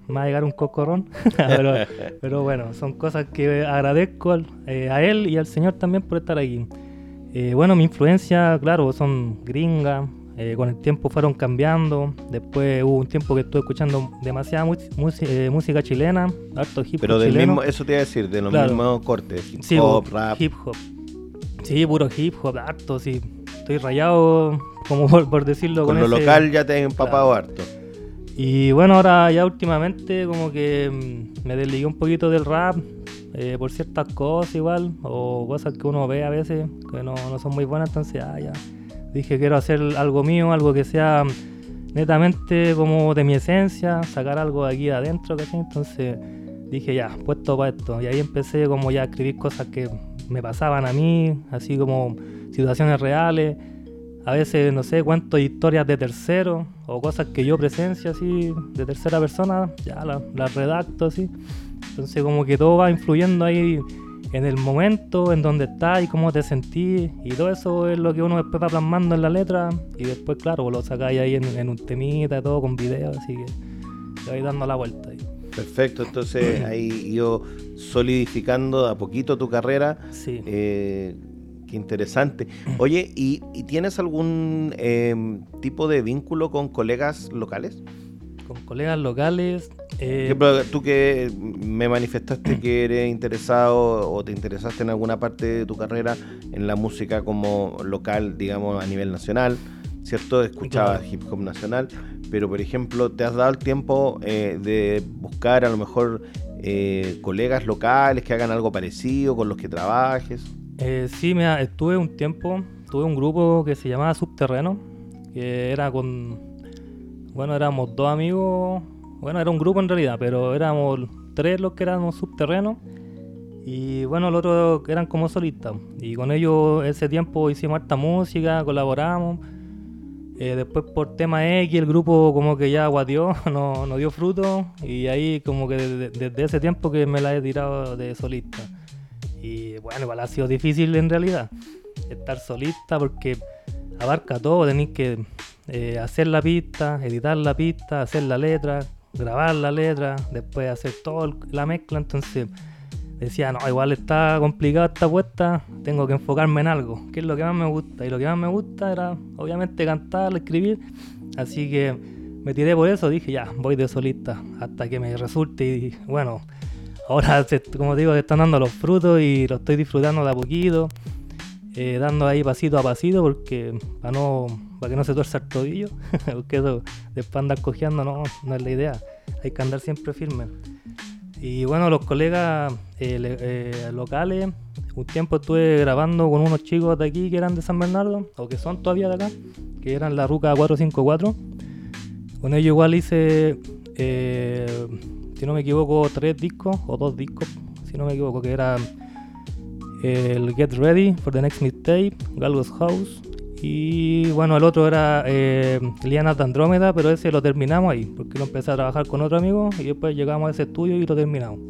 me va a llegar un cocorrón, pero bueno, son cosas que agradezco a él y al Señor también por estar aquí. Bueno, mi influencia, claro, son gringas, con el tiempo fueron cambiando, después hubo un tiempo que estuve escuchando demasiada música chilena, harto hip hop Pero del chileno. mismo, eso te iba a decir, de los Claro. mismos cortes, hip Sí, hop, rap. hip hop. Sí, puro hip hop, harto, sí. Estoy rayado, como por decirlo, Con con lo ese... local ya te he empapado Claro. harto. Y bueno, ahora ya últimamente como que me desligué un poquito del rap, por ciertas cosas igual, o cosas que uno ve a veces que no son muy buenas, entonces ya dije quiero hacer algo mío, algo que sea netamente como de mi esencia, sacar algo de aquí de adentro, ¿cachai? Entonces dije ya, puesto para esto, y ahí empecé como ya a escribir cosas que me pasaban a mí, así como situaciones reales. A veces, no sé, cuento historias de terceros o cosas que yo presencio así, de tercera persona, ya las redacto así. Entonces como que todo va influyendo ahí en el momento, en donde estás y cómo te sentís. Y todo eso es lo que uno después va plasmando en la letra. Y después, claro, lo sacáis ahí en un temita, todo con video, así que te vais dando la vuelta ahí. Perfecto, entonces ahí ido solidificando a poquito tu carrera. Sí. Qué interesante. Oye, ¿y tienes algún tipo de vínculo con colegas locales? Con colegas locales. Por ejemplo, tú que me manifestaste que eres interesado o te interesaste en alguna parte de tu carrera en la música como local, digamos, a nivel nacional, ¿cierto? Escuchabas hip hop nacional, pero por ejemplo, ¿te has dado el tiempo de buscar a lo mejor colegas locales que hagan algo parecido con los que trabajes? Sí, mira, tuve un grupo que se llamaba Subterreno, que era bueno, éramos dos amigos, bueno, era un grupo en realidad, pero éramos tres los que éramos Subterreno, y bueno, los otros eran como solistas, y con ellos ese tiempo hicimos harta música, colaboramos. Después por tema X el grupo como que ya guateó, no dio fruto, y ahí como que desde ese tiempo que me la he tirado de solista. Y bueno, igual ha sido difícil en realidad estar solista porque abarca todo, tenéis que hacer la pista, editar la pista, hacer la letra, grabar la letra, después hacer toda la mezcla. Entonces decía, no, igual está complicada esta puesta, tengo que enfocarme en algo, que es lo que más me gusta. Y lo que más me gusta era obviamente cantar, escribir, así que me tiré por eso, dije ya, voy de solista hasta que me resulte. Y bueno, ahora, como digo, se están dando los frutos y lo estoy disfrutando de a poquito, dando ahí pasito a pasito, porque para que no se tuerza el tobillo, porque eso después andar cojeando no es la idea, hay que andar siempre firme. Y bueno, los colegas locales, un tiempo estuve grabando con unos chicos de aquí que eran de San Bernardo, o que son todavía de acá, que eran la Ruca 454. Con ellos igual hice... si no me equivoco, 3 discos, o 2 discos, si no me equivoco, que era el Get Ready for the Next Mixtape, Galgos House, y bueno, el otro era Liana Andrómeda, pero ese lo terminamos ahí, porque lo empecé a trabajar con otro amigo, y después llegamos a ese estudio y lo terminamos.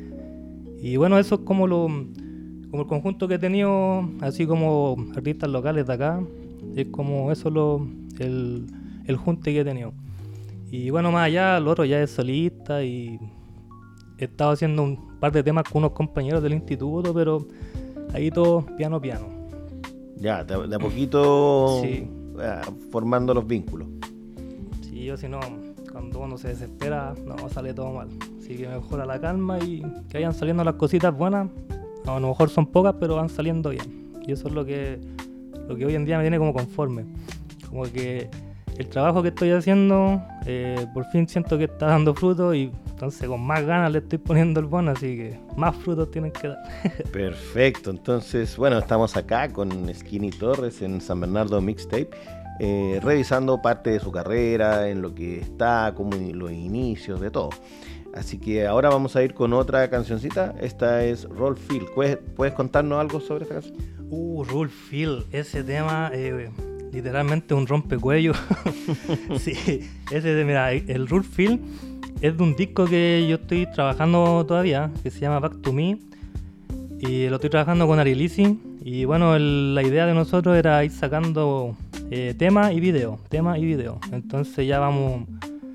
Y bueno, eso es como el conjunto que he tenido, así como artistas locales de acá, es como eso el junte que he tenido. Y bueno, más allá, el otro ya es solista y he estado haciendo un par de temas con unos compañeros del instituto, pero ahí todo piano. Ya, de a poquito Sí. formando los vínculos. Sí, yo si no, cuando uno se desespera, no, sale todo mal. Así que mejor a la calma y que vayan saliendo las cositas buenas. A lo mejor son pocas, pero van saliendo bien. Y eso es lo que hoy en día me tiene como conforme. Como que el trabajo que estoy haciendo, por fin siento que está dando frutos y entonces con más ganas le estoy poniendo el bono, así que más frutos tienen que dar. Perfecto, entonces, bueno, estamos acá con Skinny Torres en San Bernardo Mixtape, revisando parte de su carrera, en lo que está, como los inicios, de todo. Así que ahora vamos a ir con otra cancioncita, esta es Roll Feel. ¿Puedes contarnos algo sobre esta canción? Roll Feel, ese tema... literalmente un rompecuello. Sí, mira, el Roll Feel es de un disco que yo estoy trabajando todavía, que se llama Back to Me, y lo estoy trabajando con Arilisi. Y bueno, la idea de nosotros era ir sacando tema y video. Entonces ya vamos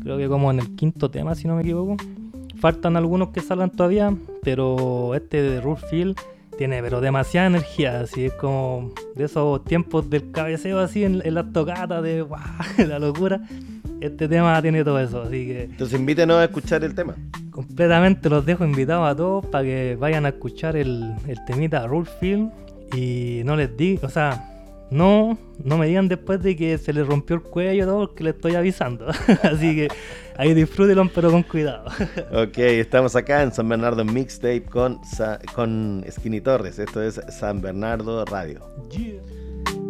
creo que como en el 5º tema, si no me equivoco. Faltan algunos que salgan todavía, pero este de Rulfield tiene pero demasiada energía, así es como de esos tiempos del cabeceo así en las tocatas de ¡guau! La locura. Este tema tiene todo eso, así que Entonces invítenos a escuchar el tema. completamente los dejo invitados a todos para que vayan a escuchar el temita Rulfield y no les digo, o sea, no me digan después de que se les rompió el cuello y todo, porque les estoy avisando. Así que ahí disfrútenlo, pero con cuidado. Ok, estamos acá en San Bernardo Mixtape con Skinny Torres. Esto es San Bernardo Radio. Yeah.